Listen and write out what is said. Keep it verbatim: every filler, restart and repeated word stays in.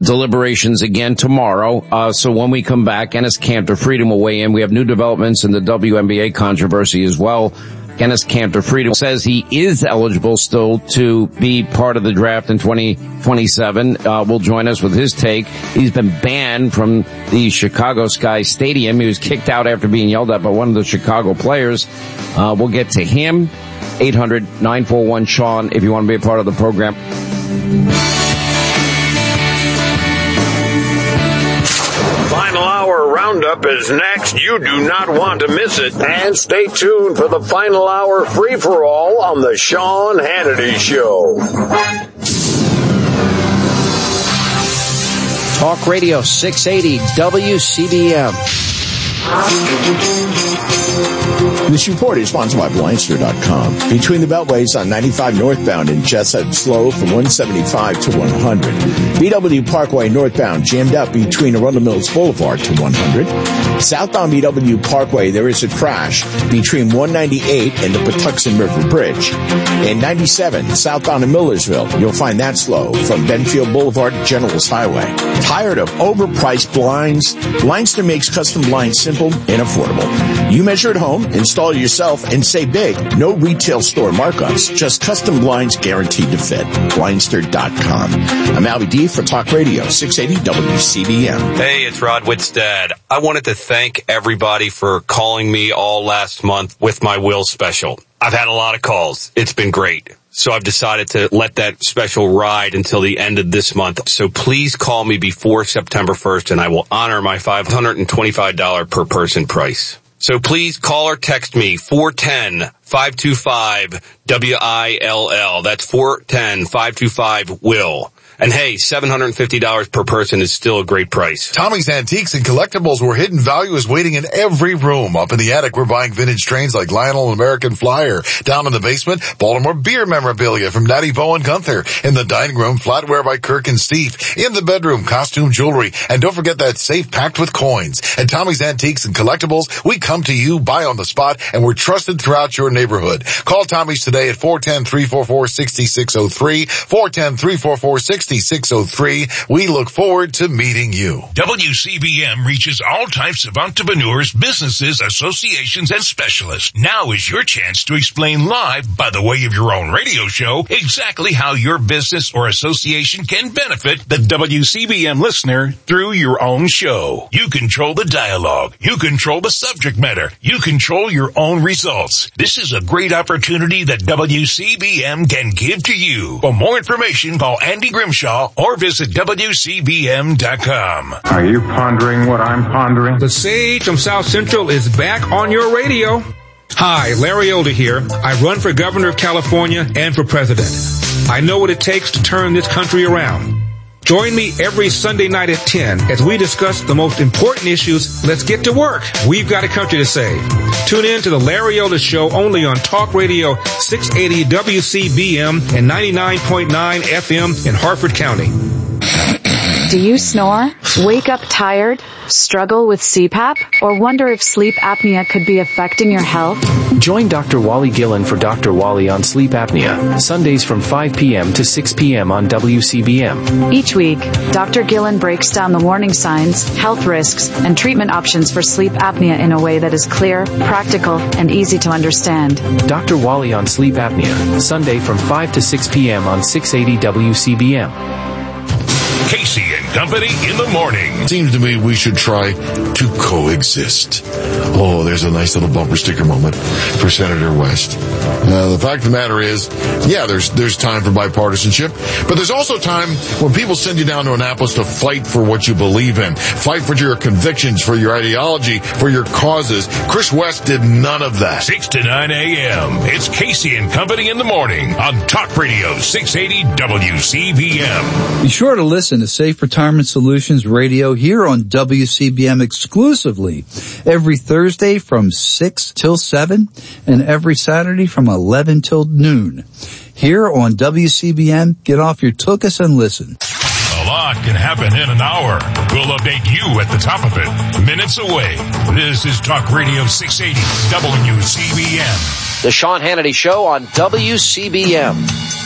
deliberations again tomorrow. Uh, so when we come back, Enes Kanter Freedom will weigh in. We have new developments in the W N B A controversy as well. Enes Kanter Freedom says he is eligible still to be part of the draft in twenty twenty-seven. Uh, will join us with his take. He's been banned from the Chicago Sky Stadium. He was kicked out after being yelled at by one of the Chicago players. Uh, we'll get to him. eight hundred nine four one Sean if you want to be a part of the program. Final Hour Roundup is next. You do not want to miss it. And stay tuned for the Final Hour free-for-all on the Sean Hannity Show. Talk Radio six eighty W C B M. This report is sponsored by Blindster dot com. Between the beltways on ninety-five northbound and Jessup slow from one seventy-five to one hundred. B W Parkway northbound jammed up between Arundel Mills Boulevard to one hundred. Southbound B W Parkway, there is a crash between one ninety-eight and the Patuxent River Bridge. And ninety-seven southbound in Millersville, you'll find that slow from Benfield Boulevard to Generals Highway. Tired of overpriced blinds? Blindster makes custom blinds simple and affordable. You measure at home, install it yourself, and save big. No retail store markups, just custom blinds guaranteed to fit. Blindster dot com. I'm Albie D for Talk Radio six eighty W C B M. Hey, it's Rod Whitstead. I wanted to thank everybody for calling me all last month with my will special. I've had a lot of calls. It's been great. So I've decided to let that special ride until the end of this month. So please call me before September first and I will honor my five hundred twenty-five dollars per person price. So please call or text me four one zero, five two five, W I L L. That's four one zero, five two five, W I L L. And hey, seven hundred fifty dollars per person is still a great price. Tommy's Antiques and Collectibles, where hidden value is waiting in every room. Up in the attic, we're buying vintage trains like Lionel and American Flyer. Down in the basement, Baltimore beer memorabilia from Natty Bo and Gunther. In the dining room, flatware by Kirk and Steve. In the bedroom, costume jewelry. And don't forget that safe packed with coins. At Tommy's Antiques and Collectibles, we come to you, buy on the spot, and we're trusted throughout your neighborhood. Call Tommy's today at four one zero, three four four, six six zero three, four one zero, three four four, six six zero three. We look forward to meeting you. W C B M reaches all types of entrepreneurs, businesses, associations, and specialists. Now is your chance to explain live, by the way of your own radio show, exactly how your business or association can benefit the W C B M listener through your own show. You control the dialogue. You control the subject matter. You control your own results. This is a great opportunity that W C B M can give to you. For more information, call Andy Grimshaw or visit W C B M dot com. Are you pondering what I'm pondering? The Sage from South Central is back on your radio. Hi, Larry Elder here. I run for governor of California and for president. I know what it takes to turn this country around. Join me every Sunday night at ten as we discuss the most important issues. Let's get to work. We've got a country to save. Tune in to the Larry Elder Show only on Talk Radio six eighty W C B M and ninety-nine point nine F M in Harford County. Do you snore? Wake up tired? Struggle with C PAP? Or wonder if sleep apnea could be affecting your health? Join Doctor Wally Gillen for Doctor Wally on sleep apnea, Sundays from five p.m. to six p.m. on W C B M. Each week, Doctor Gillen breaks down the warning signs, health risks, and treatment options for sleep apnea in a way that is clear, practical, and easy to understand. Doctor Wally on sleep apnea, Sunday from five to six p.m. on six eighty W C B M. Casey and Company in the morning. Seems to me we should try to coexist. Oh, there's a nice little bumper sticker moment for Senator West. Uh, the fact of the matter is, yeah, there's there's time for bipartisanship, but there's also time when people send you down to Annapolis to fight for what you believe in, fight for your convictions, for your ideology, for your causes. Chris West did none of that. six to nine a.m. It's Casey and Company in the morning on Talk Radio six eighty W C B M. Be sure to listen to Safe Retirement Solutions Radio here on W C B M exclusively every Thursday from six till seven and every Saturday from eleven till noon. Here on W C B M, get off your tuchus and listen. A lot can happen in an hour. We'll update you at the top of it, minutes away. This is Talk Radio six eighty W C B M. The Sean Hannity Show on W C B M.